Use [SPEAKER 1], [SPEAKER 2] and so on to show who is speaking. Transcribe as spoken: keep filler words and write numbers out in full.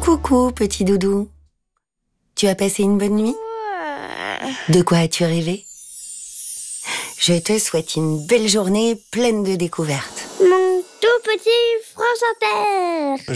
[SPEAKER 1] Coucou, petit doudou. Tu as passé une bonne nuit? De quoi as-tu rêvé? Je te souhaite une belle journée pleine de découvertes.
[SPEAKER 2] Mon tout petit France Inter.